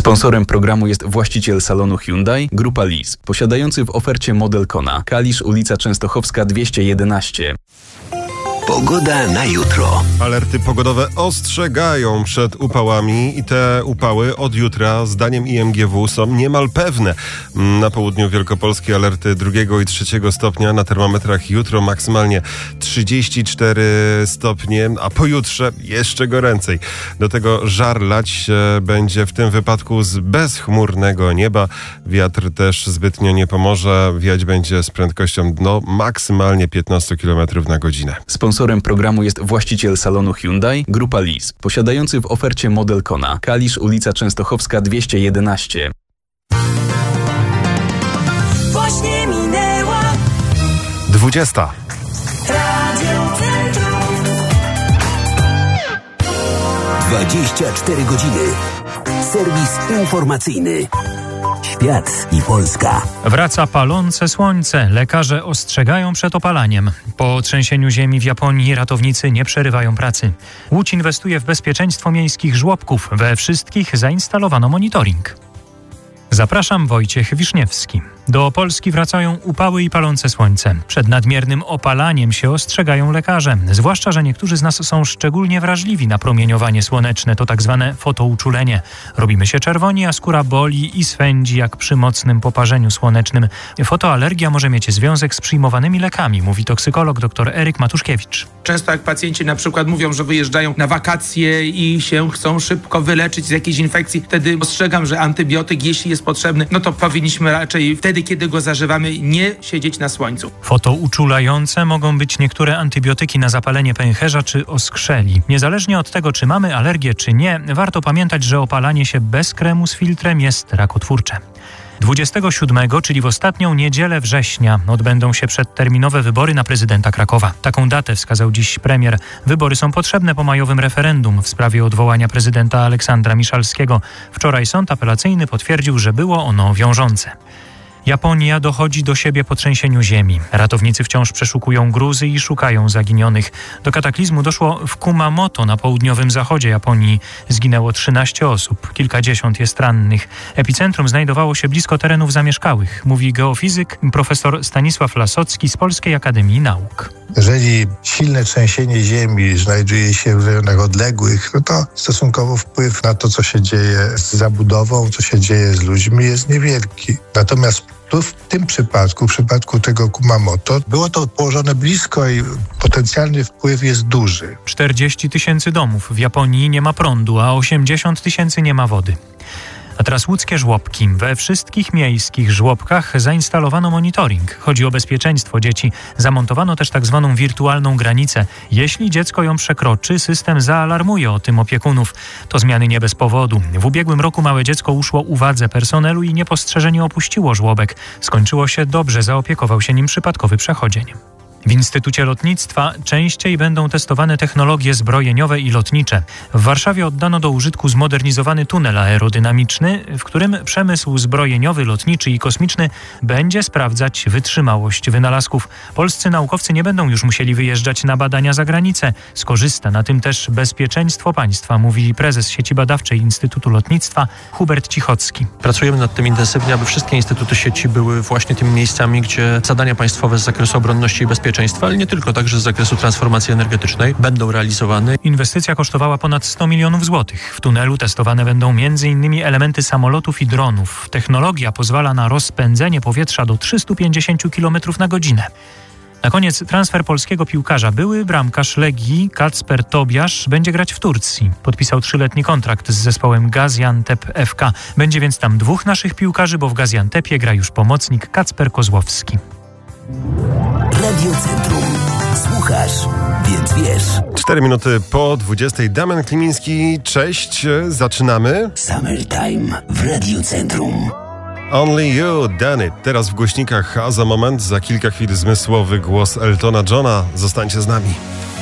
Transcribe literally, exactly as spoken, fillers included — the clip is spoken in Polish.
Sponsorem programu jest właściciel salonu Hyundai, Grupa Lease, posiadający w ofercie model Kona, Kalisz, ulica Częstochowska dwieście jedenaście. Pogoda na jutro. Alerty pogodowe ostrzegają przed upałami i te upały od jutra, zdaniem I M G W, są niemal pewne. Na południu Wielkopolski alerty drugiego i trzeciego stopnia, na termometrach jutro maksymalnie trzydzieści cztery stopnie, a pojutrze jeszcze goręcej. Do tego żar lać się będzie w tym wypadku z bezchmurnego nieba. Wiatr też zbytnio nie pomoże, wiać będzie z prędkością no, maksymalnie piętnaście kilometrów na godzinę. Sponsorem programu jest właściciel salonu Hyundai, Grupa Lease, posiadający w ofercie model Kona, Kalisz, ulica Częstochowska dwieście jedenaście. Właśnie minęła dwudziesta. Radio Centrum. dwadzieścia cztery godziny. Serwis informacyjny. Świat i Polska. Wraca palące słońce. Lekarze ostrzegają przed opalaniem. Po trzęsieniu ziemi w Japonii ratownicy nie przerywają pracy. Łódź inwestuje w bezpieczeństwo miejskich żłobków. We wszystkich zainstalowano monitoring. Zapraszam, Wojciech Wiszniewski. Do Polski wracają upały i palące słońce. Przed nadmiernym opalaniem się ostrzegają lekarze. Zwłaszcza, że niektórzy z nas są szczególnie wrażliwi na promieniowanie słoneczne. To tak zwane fotouczulenie. Robimy się czerwoni, a skóra boli i swędzi jak przy mocnym poparzeniu słonecznym. Fotoalergia może mieć związek z przyjmowanymi lekami, mówi toksykolog dr Eryk Matuszkiewicz. Często jak pacjenci na przykład mówią, że wyjeżdżają na wakacje i się chcą szybko wyleczyć z jakiejś infekcji, wtedy ostrzegam, że antybiotyk, jeśli jest potrzebny, no to powinniśmy raczej wtedy, kiedy go zażywamy, nie siedzieć na słońcu. Fotouczulające mogą być niektóre antybiotyki na zapalenie pęcherza czy oskrzeli. Niezależnie od tego, czy mamy alergię, czy nie, warto pamiętać, że opalanie się bez kremu z filtrem jest rakotwórcze. dwudziestego siódmego, czyli w ostatnią niedzielę września, odbędą się przedterminowe wybory na prezydenta Krakowa. Taką datę wskazał dziś premier. Wybory są potrzebne po majowym referendum w sprawie odwołania prezydenta Aleksandra Miszalskiego. Wczoraj sąd apelacyjny potwierdził, że było ono wiążące. Japonia dochodzi do siebie po trzęsieniu ziemi. Ratownicy wciąż przeszukują gruzy i szukają zaginionych. Do kataklizmu doszło w Kumamoto na południowym zachodzie Japonii. Zginęło trzynaście osób, kilkadziesiąt jest rannych. Epicentrum znajdowało się blisko terenów zamieszkałych, mówi geofizyk profesor Stanisław Lasocki z Polskiej Akademii Nauk. Jeżeli silne trzęsienie ziemi znajduje się w rejonach odległych, no to stosunkowo wpływ na to, co się dzieje z zabudową, co się dzieje z ludźmi, jest niewielki. Natomiast tu w tym przypadku, w przypadku tego Kumamoto, było to położone blisko i potencjalny wpływ jest duży. czterdzieści tysięcy domów w Japonii nie ma prądu, a osiemdziesiąt tysięcy nie ma wody. A teraz łódzkie żłobki. We wszystkich miejskich żłobkach zainstalowano monitoring. Chodzi o bezpieczeństwo dzieci. Zamontowano też tak zwaną wirtualną granicę. Jeśli dziecko ją przekroczy, system zaalarmuje o tym opiekunów. To zmiany nie bez powodu. W ubiegłym roku małe dziecko uszło uwadze personelu i niepostrzeżenie opuściło żłobek. Skończyło się dobrze, zaopiekował się nim przypadkowy przechodzień. W Instytucie Lotnictwa częściej będą testowane technologie zbrojeniowe i lotnicze. W Warszawie oddano do użytku zmodernizowany tunel aerodynamiczny, w którym przemysł zbrojeniowy, lotniczy i kosmiczny będzie sprawdzać wytrzymałość wynalazków. Polscy naukowcy nie będą już musieli wyjeżdżać na badania za granicę. Skorzysta na tym też bezpieczeństwo państwa, mówi prezes sieci badawczej Instytutu Lotnictwa Hubert Cichocki. Pracujemy nad tym intensywnie, aby wszystkie instytuty sieci były właśnie tymi miejscami, gdzie zadania państwowe z zakresu obronności i bezpieczeństwa, ale nie tylko, także z zakresu transformacji energetycznej będą realizowane. Inwestycja kosztowała ponad sto milionów złotych. W tunelu testowane będą między innymi elementy samolotów i dronów. Technologia pozwala na rozpędzenie powietrza do trzystu pięćdziesiąt kilometrów na godzinę. Na koniec transfer polskiego piłkarza. Były bramkarz Legii Kacper Tobiasz będzie grać w Turcji. Podpisał trzyletni kontrakt z zespołem Gaziantep F K. Będzie więc tam dwóch naszych piłkarzy, bo w Gaziantepie gra już pomocnik Kacper Kozłowski. Radio Centrum. Słuchasz, więc wiesz. Cztery minuty po dwudziestej. Damian Klimiński, cześć. Zaczynamy. Summertime w Radio Centrum. Only You, Done It. Teraz w głośnikach, a za moment, za kilka chwil zmysłowy głos Eltona Johna. Zostańcie z nami.